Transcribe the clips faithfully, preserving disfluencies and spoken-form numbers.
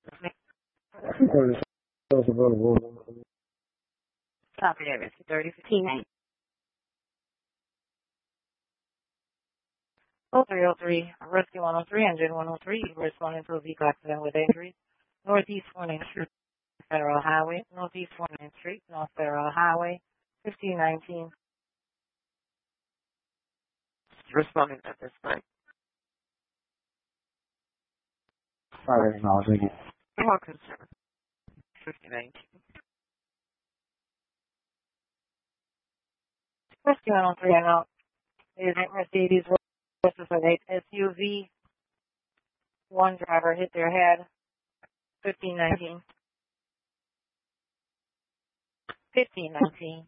Or the sales available. Copy that, Rescue thirty, fifteen nine. oh three oh three, Rescue one oh three, engine one oh three, responding to a vehicle accident with injuries. Northeast fourteenth Street, Federal Highway, Northeast fourteenth Street, North Federal Highway, fifteen nineteen. Responding at this time. Five acknowledging it. You're welcome, sir. fifteen nineteen. Rescue one oh three, I know. Is it Mercedes versus an S U V? One driver hit their head. fifteen nineteen. fifteen nineteen.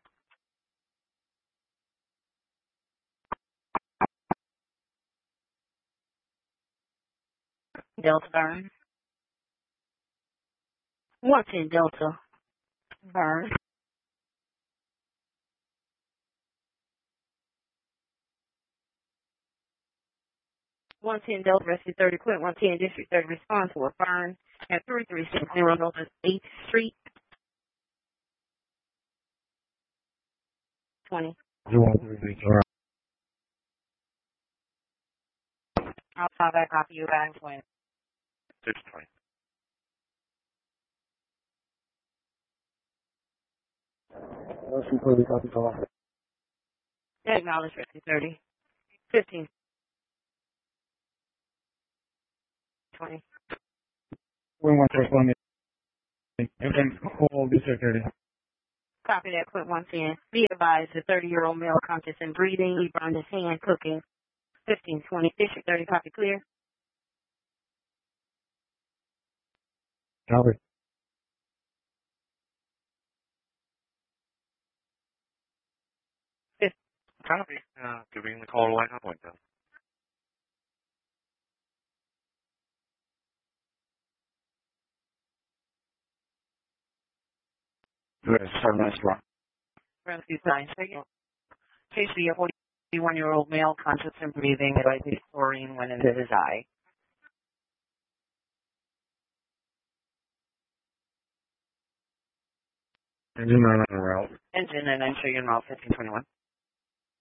Delta burn. one ten Delta burn. one ten Delta Rescue thirty Quint, one ten District thirty response to a burn at three three six zero North eighth Street. twenty. zero one three, all right. I'll file that copy you back when. six twenty. Let's completely copy call. Acknowledge Rescue thirty. fifteen. twenty. We want to respond. And then call District thirty. Copy that, Quint one ten. Be advised, the thirty-year-old male conscious and breathing. He burned his hand cooking. fifteen twenty. District thirty, copy clear. Copy. Copy. Uh, giving the call to line up window. Yes, sir, that's right. Rescue nine. Case be a forty-one-year-old male conscious and breathing. Advised chlorine went into his eye. Engine nine on route. Engine and entry in route fifteen twenty-one.